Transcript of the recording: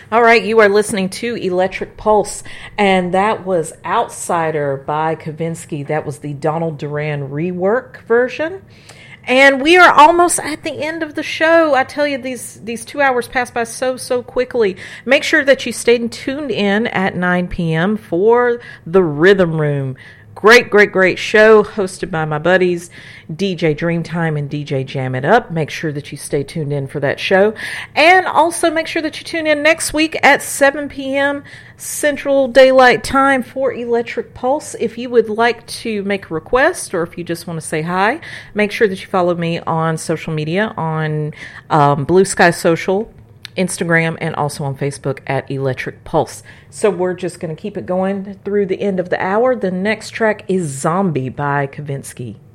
All right, you are listening to Electric Pulse, and that was Outsider by Kavinsky. That was the Donald Duran rework version. And we are almost at the end of the show. I tell you, these 2 hours pass by so quickly. Make sure that you stay tuned in at 9 p.m. for the Rhythm Room. Great show hosted by my buddies DJ Dreamtime and DJ Jam It Up. Make sure that you stay tuned in for that show. And also make sure that you tune in next week at 7 p.m. Central Daylight Time for Electric Pulse. If you would like to make a request or if you just want to say hi, make sure that you follow me on social media on Blue Sky Social, Instagram, and also on Facebook at Electric Pulse. So we're just going to keep it going through the end of the hour. The next track is Zombie by Kavinsky.